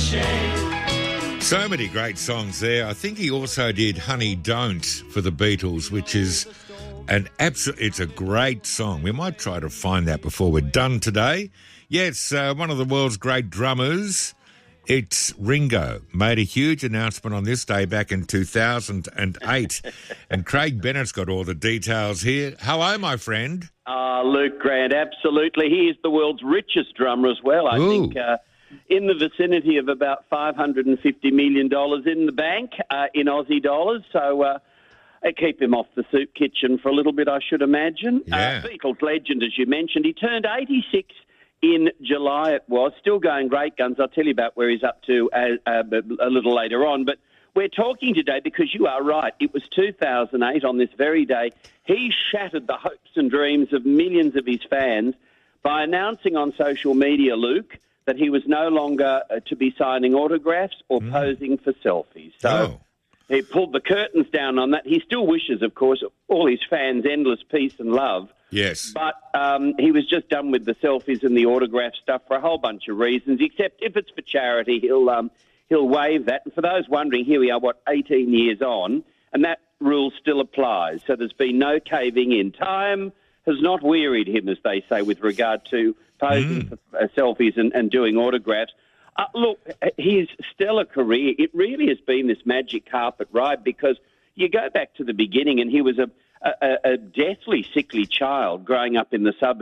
So many great songs there. I think he also did Honey Don't for the Beatles, which is it's a great song. We might try to find that before we're done today. Yes, one of the world's great drummers, it's Ringo, made a huge announcement on this day back in 2008. And Craig Bennett's got all the details here. Hello, my friend. Luke Grant, absolutely. He is the world's richest drummer as well. I think in the vicinity of about $550 million in the bank in Aussie dollars. So keep him off the soup kitchen for a little bit, I should imagine. Yeah. Beatles legend, as you mentioned. He turned 86 in July, it was. Still going great guns. I'll tell you about where he's up to a little later on. But we're talking today because you are right. It was 2008 on this very day. He shattered the hopes and dreams of millions of his fans by announcing on social media, Luke, that he was no longer to be signing autographs or posing for selfies. So he pulled the curtains down on that. He still wishes, of course, all his fans endless peace and love. Yes. But he was just done with the selfies and the autograph stuff for a whole bunch of reasons, except if it's for charity, he'll waive that. And for those wondering, here we are, 18 years on, and that rule still applies. So there's been no caving in. Time has not wearied him, as they say, with regard to posing for selfies and doing autographs. Look, his stellar career, it really has been this magic carpet ride because you go back to the beginning and he was a deathly sickly child growing up in the suburbs.